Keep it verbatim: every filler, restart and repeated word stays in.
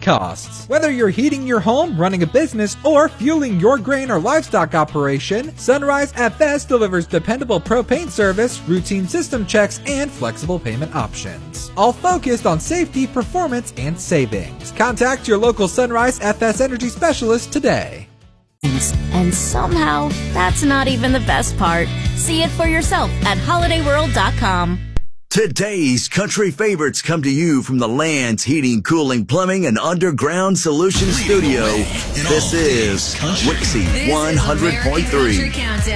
costs. Whether you're heating your home, running a business, or fueling your grain or livestock operation, Sunrise F S delivers dependable propane service, routine system checks, and flexible payment options. All focused on safety, performance, and savings. Contact your local Sunrise F S Energy specialist today. And somehow, that's not even the best part. See it for yourself at holiday world dot com. Today's country favorites come to you from the Land's Heating, Cooling, Plumbing, and Underground Solutions Studio. This is Wixie one hundred point three.